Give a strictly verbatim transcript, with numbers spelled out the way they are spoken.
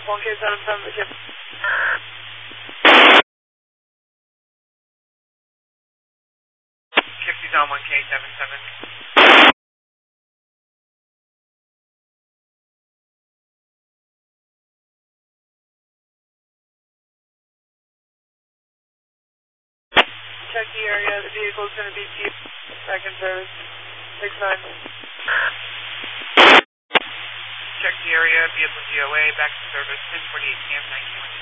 one K seven seven, yep. Kipsy's on one K seven seven. Check the area, the vehicle's going to be deep, back in service, six nine. Check the area, vehicle G O A, back to service, ten forty-eight P M, nineteen.